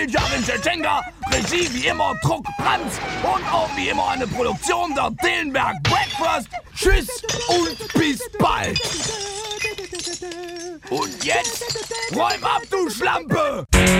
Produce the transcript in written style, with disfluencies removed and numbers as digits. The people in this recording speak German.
Jarin Tschetschenka, Regie wie immer Druck Brandt und auch wie immer eine Produktion der Dillenberg Breakfast. Tschüss und bis bald. Und jetzt räum ab, du Schlampe!